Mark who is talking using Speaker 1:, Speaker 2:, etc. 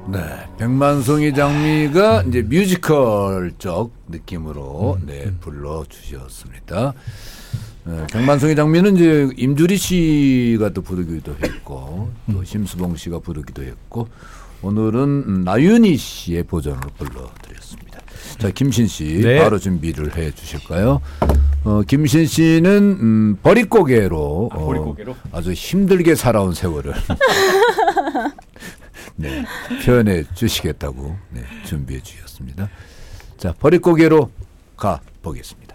Speaker 1: 네, 백만송이 장미가 이제 뮤지컬적 느낌으로 불러주셨습니다. 백만송이 장미는 이제 임주리 씨가 또 부르기도 했고 또 심수봉 씨가 부르기도 했고 오늘은 나윤희 씨의 버전으로 불러드렸습니다. 자, 김신 씨 바로 준비를 해 주실까요? 김신 씨는 버릿고개로, 아주 힘들게 살아온 세월을 표현해 주시겠다고 준비해 주셨습니다. 자, 버릿고개로 가 보겠습니다.